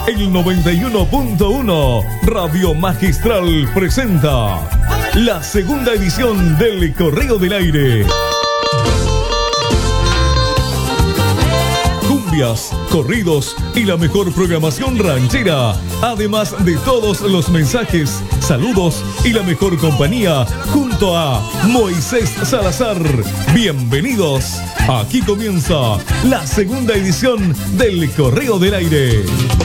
el 91.1 Radio Magistral presenta la segunda edición del Correo del Aire. Cumbias, corridos y la mejor programación ranchera, además de todos los mensajes, saludos y la mejor compañía junto a Moisés Salazar. Bienvenidos. Aquí comienza la segunda edición del Correo del Aire.